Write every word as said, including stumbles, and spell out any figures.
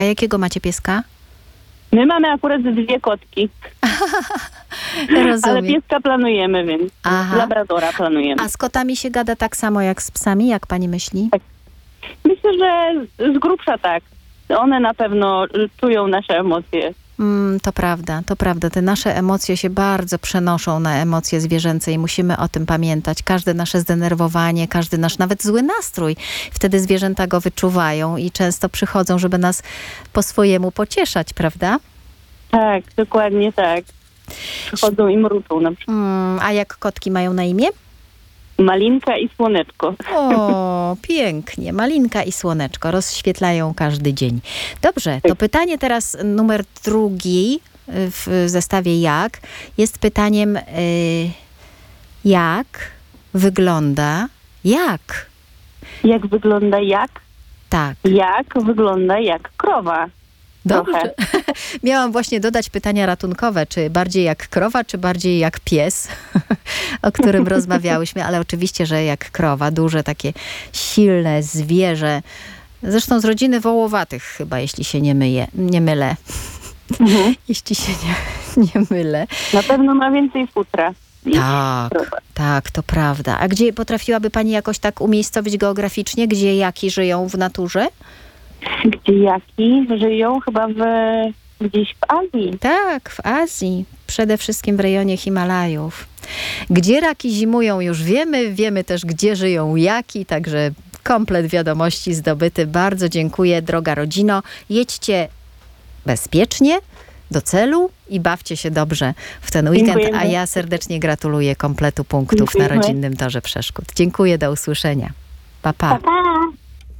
A jakiego macie pieska? My mamy akurat dwie kotki, ale Rozumiem. pieska planujemy, więc Aha. labradora planujemy. A z kotami się gada tak samo jak z psami, jak pani myśli? Myślę, że z grubsza tak. One na pewno czują nasze emocje. Mm, to prawda, to prawda. Te nasze emocje się bardzo przenoszą na emocje zwierzęce i musimy o tym pamiętać. Każde nasze zdenerwowanie, każdy nasz nawet zły nastrój. Wtedy zwierzęta go wyczuwają i często przychodzą, żeby nas po swojemu pocieszać, prawda? Tak, dokładnie tak. Przychodzą i mruczą na przykład. Mm, a jak kotki mają na imię? Malinka i Słoneczko. O, pięknie. Malinka i Słoneczko rozświetlają każdy dzień. Dobrze, to pytanie teraz numer drugi w zestawie jak jest pytaniem y, jak wygląda jak? Jak wygląda jak? Tak. Jak wygląda jak krowa. Dobrze. Trochę. Miałam właśnie dodać pytania ratunkowe, czy bardziej jak krowa, czy bardziej jak pies, o którym rozmawiałyśmy, ale oczywiście, że jak krowa, duże takie silne zwierzę, zresztą z rodziny wołowatych chyba, jeśli się nie myję, nie mylę. Mhm. Jeśli się nie, nie mylę. Na pewno ma więcej futra. niż Tak, krowa. tak, to prawda. A gdzie potrafiłaby pani jakoś tak umiejscowić geograficznie, gdzie jaki żyją w naturze? Gdzie jaki żyją? Chyba w, gdzieś w Azji. Tak, w Azji. Przede wszystkim w rejonie Himalajów. Gdzie raki zimują już wiemy. Wiemy też, gdzie żyją jaki. Także komplet wiadomości zdobyty. Bardzo dziękuję, droga rodzino. Jedźcie bezpiecznie do celu i bawcie się dobrze w ten weekend. Dziękujemy. A ja serdecznie gratuluję kompletu punktów Dziękujemy. na rodzinnym torze przeszkód. Dziękuję, do usłyszenia. Pa, pa. Pa, pa.